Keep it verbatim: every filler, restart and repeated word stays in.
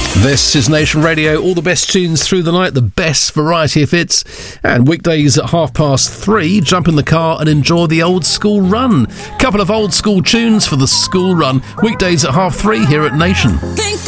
This is Nation Radio, all the best tunes through the night, the best variety of hits, and weekdays at half past three, jump in the car and enjoy the old school run. Couple of old school tunes for the school run, weekdays at half three here at Nation.